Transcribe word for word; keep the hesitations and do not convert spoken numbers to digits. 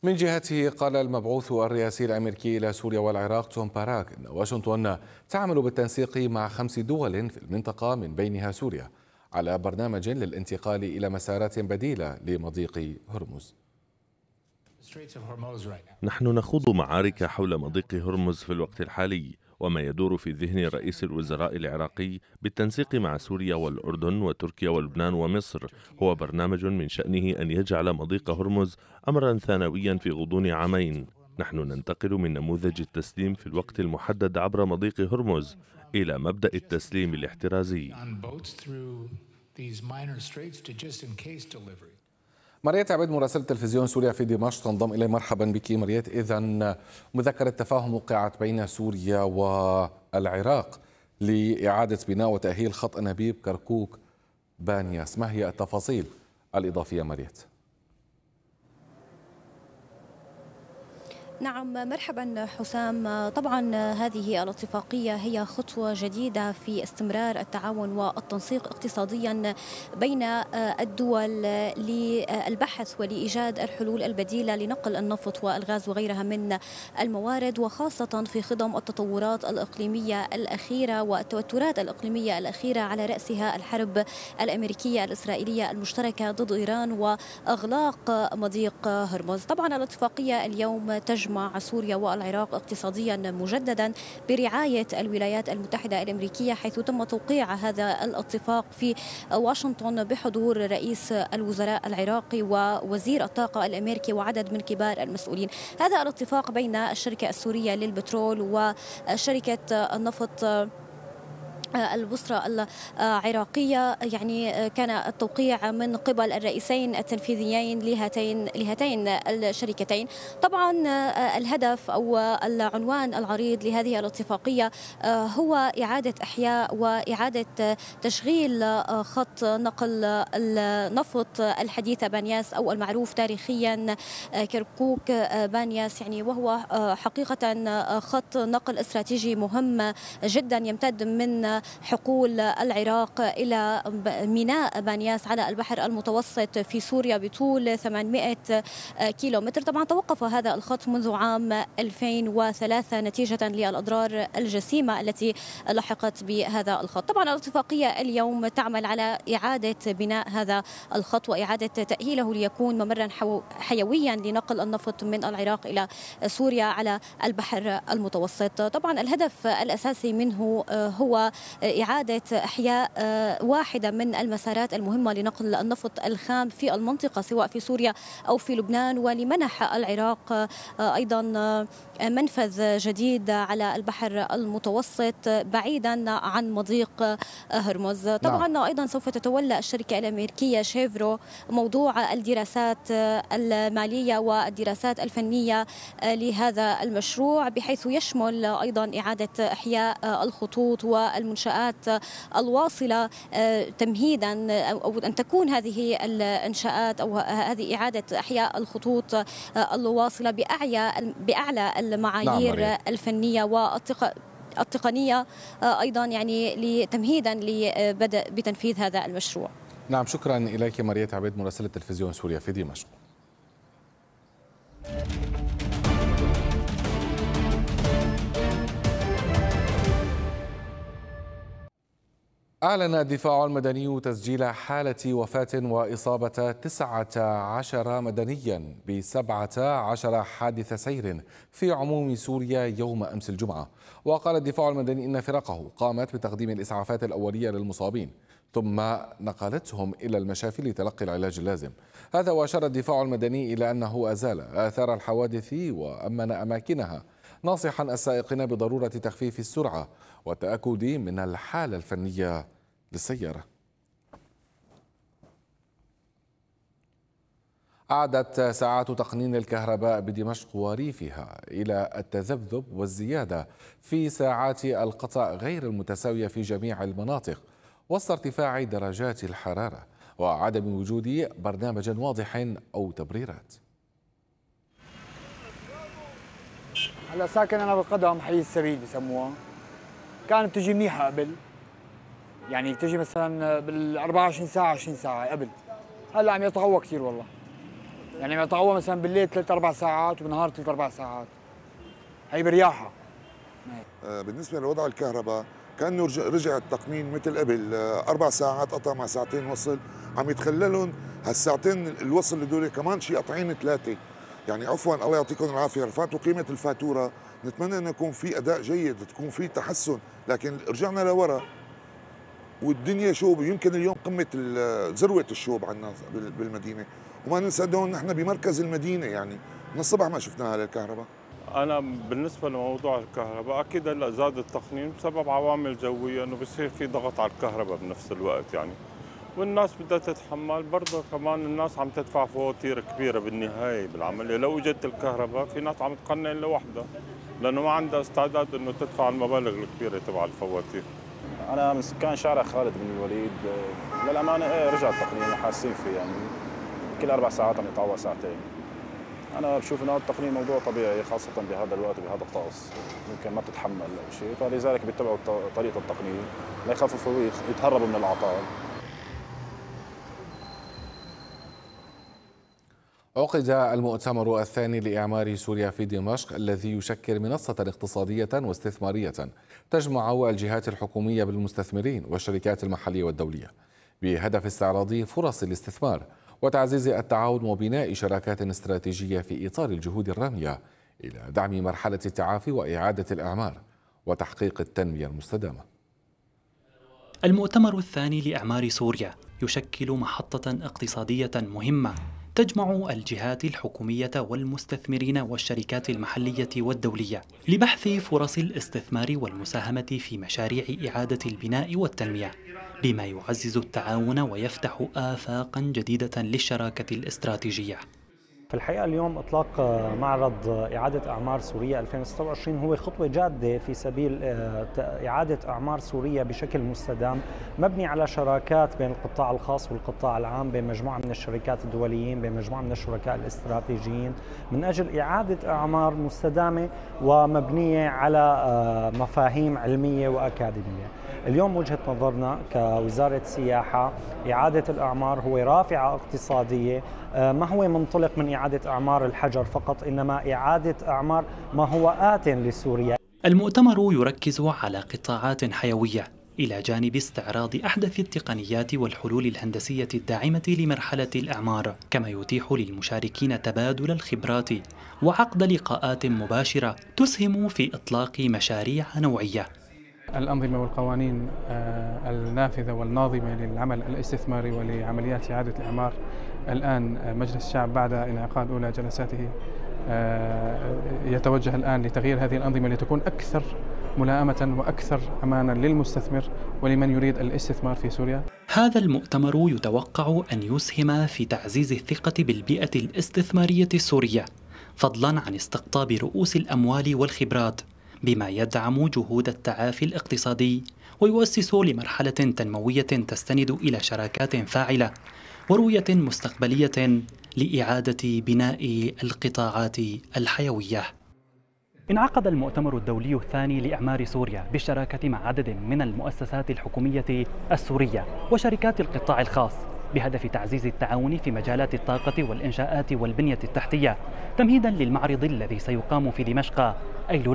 من جهته قال المبعوث الرئاسي الأمريكي إلى سوريا والعراق توم باراك أن واشنطن تعمل بالتنسيق مع خمس دول في المنطقة من بينها سوريا على برنامج للانتقال إلى مسارات بديلة لمضيق هرمز. نحن نخوض معارك حول مضيق هرمز في الوقت الحالي، وما يدور في ذهن رئيس الوزراء العراقي بالتنسيق مع سوريا والأردن وتركيا ولبنان ومصر هو برنامج من شأنه أن يجعل مضيق هرمز أمرا ثانويا في غضون عامين. نحن ننتقل من نموذج التسليم في الوقت المحدد عبر مضيق هرمز إلى مبدأ التسليم الاحترازي. مريت عبيد مراسلة تلفزيون سوريا في دمشق تنضم إلي. مرحبا بك مريت. إذن مذكرة تفاهم وقعت بين سوريا والعراق لإعادة بناء وتأهيل خط أنابيب كركوك بانياس، ما هي التفاصيل الإضافية مريت؟ نعم مرحبا حسام. طبعا هذه الاتفاقية هي خطوة جديدة في استمرار التعاون والتنسيق اقتصاديا بين الدول للبحث ولإيجاد الحلول البديلة لنقل النفط والغاز وغيرها من الموارد، وخاصة في خضم التطورات الإقليمية الأخيرة والتوترات الإقليمية الأخيرة على رأسها الحرب الأمريكية الإسرائيلية المشتركة ضد إيران وإغلاق مضيق هرمز. طبعا الاتفاقية اليوم تجمع مع سوريا والعراق اقتصاديا مجددا برعاية الولايات المتحدة الأمريكية، حيث تم توقيع هذا الاتفاق في واشنطن بحضور رئيس الوزراء العراقي ووزير الطاقة الأمريكي وعدد من كبار المسؤولين. هذا الاتفاق بين الشركة السورية للبترول وشركة النفط البصرة العراقية يعني كان التوقيع من قبل الرئيسين التنفيذيين لهاتين لهاتين الشركتين. طبعا الهدف أو العنوان العريض لهذه الاتفاقية هو إعادة إحياء وإعادة تشغيل خط نقل النفط الحديثة بانياس أو المعروف تاريخيا كركوك بانياس، يعني وهو حقيقة خط نقل استراتيجي مهم جدا يمتد من حقول العراق إلى ميناء بانياس على البحر المتوسط في سوريا بطول ثمانمئة كيلومتر. طبعا توقف هذا الخط منذ عام ألفين وثلاثة نتيجة للأضرار الجسيمة التي لحقت بهذا الخط. طبعا الاتفاقية اليوم تعمل على إعادة بناء هذا الخط وإعادة تأهيله ليكون ممرا حيويا لنقل النفط من العراق إلى سوريا على البحر المتوسط. طبعا الهدف الأساسي منه هو إعادة إحياء واحدة من المسارات المهمة لنقل النفط الخام في المنطقة سواء في سوريا أو في لبنان، ولمنح العراق أيضا منفذ جديد على البحر المتوسط بعيدا عن مضيق هرمز. طبعا نعم. أيضا سوف تتولى الشركة الأمريكية شيفرو موضوع الدراسات المالية والدراسات الفنية لهذا المشروع، بحيث يشمل أيضا إعادة إحياء الخطوط والمنشآت الواصلة تمهيدا أو أن تكون هذه الإنشاءات أو هذه إعادة إحياء الخطوط الواصلة بأعلى بأعلى المعايير نعم الفنية والتقنية أيضا، يعني لتمهيدا لبدء بتنفيذ هذا المشروع. نعم شكرا إليك مريت عبيد مراسلة تلفزيون سوريا في دمشق. أعلن الدفاع المدني تسجيل حالة وفاة وإصابة تسعة عشر مدنيا بسبعة عشر حادث سير في عموم سوريا يوم أمس الجمعة. وقال الدفاع المدني إن فرقه قامت بتقديم الإسعافات الأولية للمصابين ثم نقلتهم إلى المشافي لتلقي العلاج اللازم. هذا وأشار الدفاع المدني إلى أنه أزال آثار الحوادث وأمن أماكنها، ناصحا السائقين بضرورة تخفيف السرعة والتأكد من الحالة الفنية للسيارة. عادت ساعات تقنين الكهرباء بدمشق وريفها إلى التذبذب والزيادة في ساعات القطع غير المتساوية في جميع المناطق وسط ارتفاع درجات الحرارة وعدم وجود برنامج واضح أو تبريرات. هلا ساكن انا بالقدم، حي السبيل بسموها. كانت تجي منيحه قبل، يعني تجي مثلا بال أربعة وعشرين ساعه عشرين ساعه قبل. هلا عم يتقوى كثير والله. يعني يقطعوها مثلا بالليل ثلاث اربع ساعات وبالنهار ثلاث اربع ساعات. هي برياحه. بالنسبه لوضع الكهرباء كانه رجع التقنين مثل قبل، اربع ساعات قطع مع ساعتين وصل، عم يتخللهم هالساعتين الوصل هدول كمان شي قطعين ثلاثه. يعني عفوا الله يعطيكم العافيه، رفعتوا قيمه الفاتوره، نتمنى انه يكون في اداء جيد، تكون في تحسن، لكن رجعنا لورا والدنيا شوب. يمكن اليوم قمه ذروه الشوب عندنا بالمدينه، وما ننسى انه نحن بمركز المدينه، يعني من الصبح ما شفناها للكهرباء. أنا بالنسبة لموضوع الكهرباء أكيد هلا زاد التقنين بسبب عوامل جوية، إنه بصير في ضغط على الكهرباء بنفس الوقت يعني، والناس بدها تتحمل. برضه كمان الناس عم تدفع فواتير كبيرة بالنهاية بالعملية. لو اجت الكهرباء في ناس عم تقنن لوحدها لأنه ما عندها استعداد إنه تدفع المبالغ الكبيرة تبع الفواتير. أنا من سكان شارع خالد بن الوليد، للأمانة إيه رجع التقنين وحاسين فيه، يعني كل أربع ساعات عم يطلعوا ساعتين. أنا بشوف إنه التقنين موضوع طبيعي، خاصة بهذا الوقت وبهذا الطقس، ممكن ما تتحمل أو شيء، فلذلك بيتبعوا طريقة التقنين ليخففوا يتهربوا من الأعطال. عقد المؤتمر الثاني لإعمار سوريا في دمشق، الذي يشكل منصة اقتصادية واستثمارية تجمع الجهات الحكومية بالمستثمرين والشركات المحلية والدولية، بهدف استعراض فرص الاستثمار وتعزيز التعاون وبناء شراكات استراتيجية في إطار الجهود الرامية إلى دعم مرحلة التعافي وإعادة الإعمار وتحقيق التنمية المستدامة. المؤتمر الثاني لإعمار سوريا يشكل محطة اقتصادية مهمة تجمع الجهات الحكومية والمستثمرين والشركات المحلية والدولية لبحث فرص الاستثمار والمساهمة في مشاريع إعادة البناء والتنمية، بما يعزز التعاون ويفتح آفاقا جديدة للشراكة الاستراتيجية. في الحقيقة اليوم إطلاق معرض إعادة أعمار سوريا ألفين وستة وعشرين هو خطوة جادة في سبيل إعادة أعمار سوريا بشكل مستدام، مبني على شراكات بين القطاع الخاص والقطاع العام، بين مجموعة من الشركات الدوليين، بين مجموعة من الشركاء الاستراتيجيين، من أجل إعادة أعمار مستدامة ومبنية على مفاهيم علمية وأكاديمية. اليوم وجهة نظرنا كوزارة سياحة إعادة الأعمار هو رافعة اقتصادية، ما هو منطلق من إعادة أعمار الحجر فقط، إنما إعادة أعمار ما هو آت لسوريا. المؤتمر يركز على قطاعات حيوية إلى جانب استعراض أحدث التقنيات والحلول الهندسية الداعمة لمرحلة الإعمار، كما يتيح للمشاركين تبادل الخبرات وعقد لقاءات مباشرة تسهم في إطلاق مشاريع نوعية. الأنظمة والقوانين النافذة والناظمة للعمل الاستثماري ولعمليات إعادة الإعمار، الآن مجلس الشعب بعد انعقاد أولى جلساته يتوجه الآن لتغيير هذه الأنظمة لتكون أكثر ملائمة وأكثر أمانا للمستثمر ولمن يريد الاستثمار في سوريا. هذا المؤتمر يتوقع أن يسهم في تعزيز الثقة بالبيئة الاستثمارية السورية، فضلا عن استقطاب رؤوس الأموال والخبرات، بما يدعم جهود التعافي الاقتصادي ويؤسس لمرحلة تنموية تستند إلى شراكات فاعلة ورؤية مستقبلية لإعادة بناء القطاعات الحيوية. انعقد المؤتمر الدولي الثاني لإعمار سوريا بالشراكة مع عدد من المؤسسات الحكومية السورية وشركات القطاع الخاص، بهدف تعزيز التعاون في مجالات الطاقة والإنشاءات والبنية التحتية، تمهيدا للمعرض الذي سيقام في دمشق أيلول